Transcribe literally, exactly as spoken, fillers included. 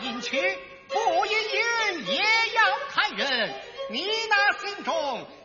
迎娶，不迎娶也要看人。你那心中